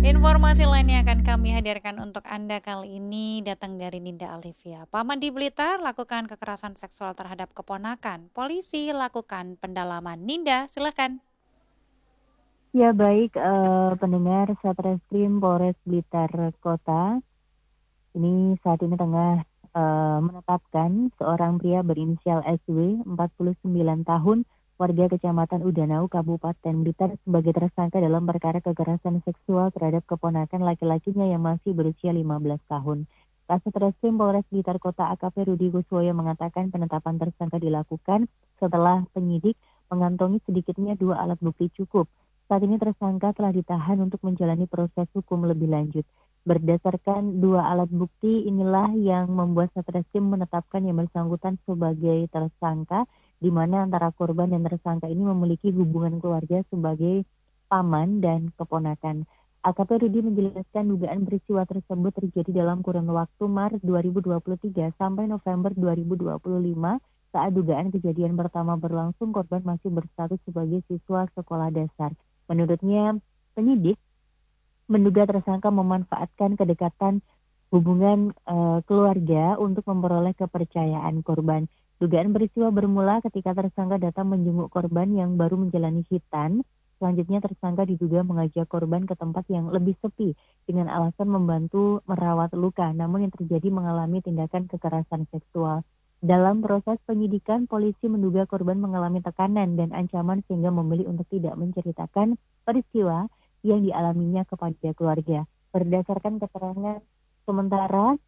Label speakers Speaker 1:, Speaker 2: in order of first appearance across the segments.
Speaker 1: Informasi lainnya akan kami hadirkan untuk Anda kali ini datang dari Ninda Alivia. Paman di Blitar lakukan kekerasan seksual terhadap keponakan. Polisi lakukan pendalaman. Ninda, silakan.
Speaker 2: Ya baik, pendengar Satreskrim Polres Blitar Kota, ini saat ini tengah menetapkan seorang pria berinisial SW, 49 tahun, warga Kecamatan Udanau, Kabupaten Blitar sebagai tersangka dalam perkara kekerasan seksual terhadap keponakan laki-lakinya yang masih berusia 15 tahun. Kasatreskrim Polres Blitar Kota AKP Rudi Kuswoyo mengatakan penetapan tersangka dilakukan setelah penyidik mengantongi sedikitnya 2 alat bukti cukup. Saat ini tersangka telah ditahan untuk menjalani proses hukum lebih lanjut. Berdasarkan 2 alat bukti inilah yang membuat Satreskrim menetapkan yang bersangkutan sebagai tersangka, di mana antara korban dan tersangka ini memiliki hubungan keluarga sebagai paman dan keponakan. AKP Rudi menjelaskan dugaan peristiwa tersebut terjadi dalam kurun waktu Maret 2023 sampai November 2025. Saat dugaan kejadian pertama berlangsung, korban masih berstatus sebagai siswa sekolah dasar. Menurutnya, penyidik menduga tersangka memanfaatkan kedekatan hubungan keluarga untuk memperoleh kepercayaan korban. Dugaan peristiwa bermula ketika tersangka datang menjenguk korban yang baru menjalani hitan. Selanjutnya tersangka diduga mengajak korban ke tempat yang lebih sepi dengan alasan membantu merawat luka, namun yang terjadi mengalami tindakan kekerasan seksual. Dalam proses penyidikan, polisi menduga korban mengalami tekanan dan ancaman sehingga memilih untuk tidak menceritakan peristiwa yang dialaminya kepada keluarga. Berdasarkan keterangan sementara,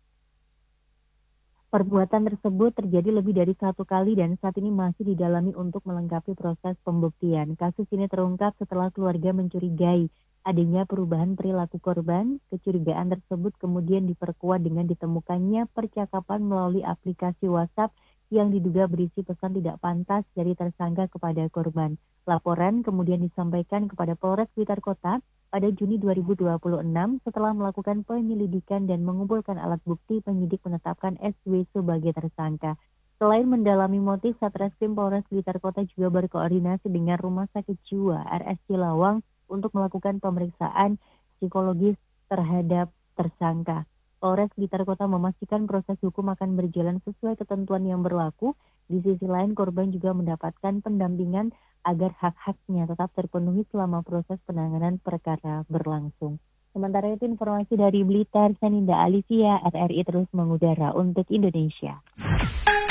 Speaker 2: perbuatan tersebut terjadi lebih dari 1 kali dan saat ini masih didalami untuk melengkapi proses pembuktian. Kasus ini terungkap setelah keluarga mencurigai adanya perubahan perilaku korban. Kecurigaan tersebut kemudian diperkuat dengan ditemukannya percakapan melalui aplikasi WhatsApp yang diduga berisi pesan tidak pantas dari tersangka kepada korban. Laporan kemudian disampaikan kepada Polres Blitar Kota pada Juni 2026 setelah melakukan penyelidikan dan mengumpulkan alat bukti, penyidik menetapkan SW sebagai tersangka. Selain mendalami motif, Satreskrim Polres Blitar Kota juga berkoordinasi dengan Rumah Sakit Jiwa RS Cilawang untuk melakukan pemeriksaan psikologis terhadap tersangka. Polres Blitar Kota memastikan proses hukum akan berjalan sesuai ketentuan yang berlaku. Di sisi lain, korban juga mendapatkan pendampingan agar hak-haknya tetap terpenuhi selama proses penanganan perkara berlangsung. Sementara itu informasi dari Blitar, Saninda Alivia, RRI terus mengudara untuk Indonesia.